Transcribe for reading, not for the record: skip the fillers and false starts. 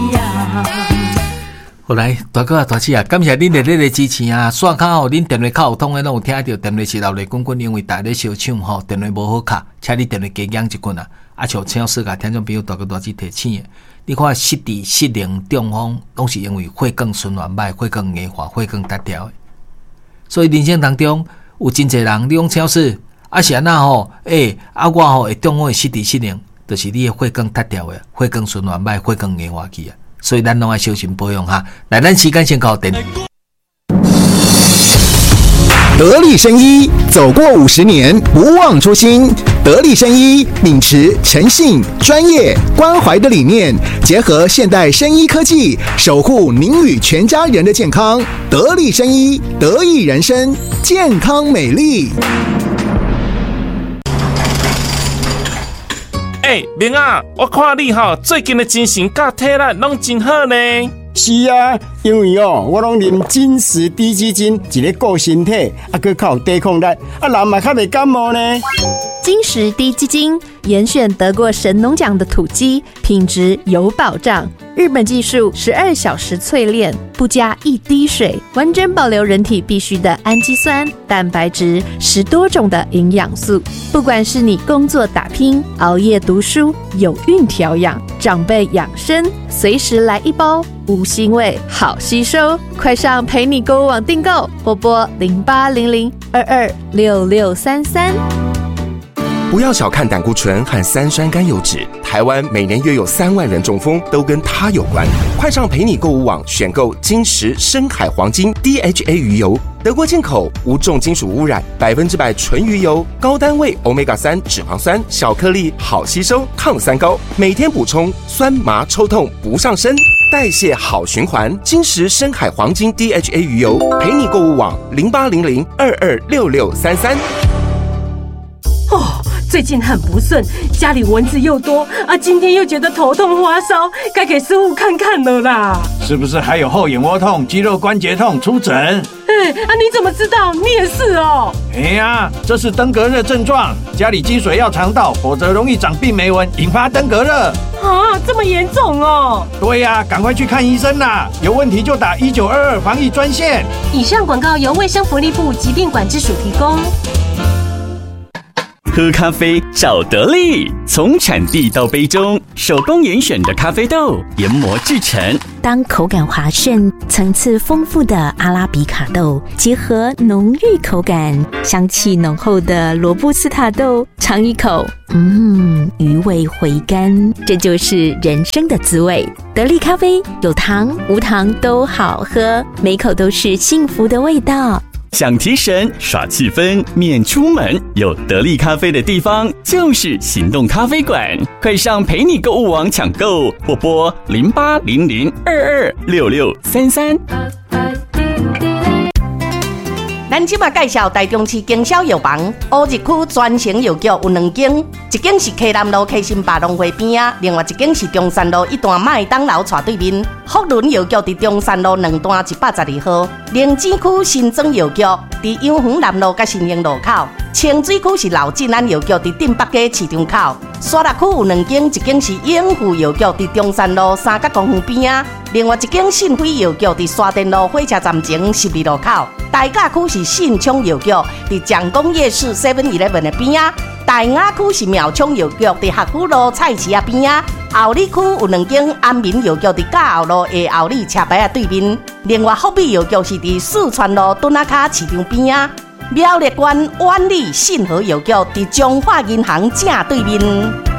好来，大哥啊，大姐啊，感谢恁热烈的支持啊！线卡吼，恁电话卡有通的，拢有听到电话是闹热滚滚，因为大家小抢吼，电话无好卡，请你电话加养一棍啊！啊，像请世界听众朋友大哥大姐提醒的，你看失智、失灵、中风，拢是因为血管循环歹、血管硬化、血管单调的。所以人生当中有真侪人，你讲超市啊是安那吼，我吼会中风会失智失灵，就是你的血管单调的，血管循环歹、血管硬化去啊。所以咱拢要小心保养哈。来，咱时间先到电。 得力生医走过50年，不忘初心。得力生医秉持诚信、专业、关怀的理念，结合现代生医科技，守护您与全家人的健康。得力生医，得益人生，健康美丽。 明啊，我看你最近的精神甲体力拢真好呢。 是啊，因为我拢啉金石低基金，一个顾身体，佮靠抵抗力，人嘛较袂感冒呢。 金石低基金严选得过神农奖的土鸡，品质有保障。日本技术12小时淬炼，不加一滴水，完整保留人体必需的氨基酸、蛋白质，10多种的营养素。不管是你工作打拼、熬夜读书、有孕调养、长辈养生，随时来一包，无腥味，好吸收。快上陪你购物网订购，拨拨0800226633。 不要小看胆固醇和三酸甘油酯，台湾每年约有3万人中风，都跟它有关。快上陪你购物网选购金石深海黄金 DHA 鱼油，德国进口，无重金属污染，100%纯鱼油，高单位 Omega-3 脂肪酸，小颗粒，好吸收，抗三高，每天补充，酸麻抽痛不上身，代谢好循环。金石深海黄金 DHA 鱼油，陪你购物网0800226633。 最近很不顺，家里蚊子又多啊，今天又觉得头痛发烧，该给师傅看看了啦。 是不是还有后眼窝痛、肌肉关节痛？出诊。 你怎么知道？你也是哦。 这是登革热症状，家里积水要肠道，否则容易长病媒蚊，引发登革热。 这么严重哦？ 对呀，赶快去看医生啦！有问题就打1922防疫专线。 以上广告由卫生福利部疾病管制署提供。 喝咖啡找得力，从产地到杯中，手工严选的咖啡豆研磨制成。 当口感滑顺、层次丰富的阿拉比卡豆结合浓郁口感、香气浓厚的罗布斯塔豆，尝一口，余味回甘，这就是人生的滋味。得力咖啡有糖无糖都好喝，每口都是幸福的味道。 想提神耍气氛免出门，有得力咖啡的地方就是行动咖啡馆，快上陪你购物网抢购，或拨0800226633。 咱即马介绍台中市经销药房乌日区专营药局有2间，一间是溪南路溪心百农会边啊，另外一间是中山路一段麦当劳斜对面。福伦药局伫中山路2段112号，灵芝区新庄药局伫永恒南路甲新营路口，清水区是老进安药局伫镇北街市场口。沙鹿区有2间，一间是永富药局伫中山路3角公园边啊，另外一间信辉药局伫沙田路火车站前12路口。大甲区是信昌药局伫蒋公夜市 7-Eleven 的边啊，大雅区是苗昌药局伫学府路菜市啊边啊，后里区有2间安民药局伫嘉后路的后里车牌啊对面，另外福美药局是伫四川路墩仔卡市场边啊，苗栗县万里信和药局伫中华银行正对面。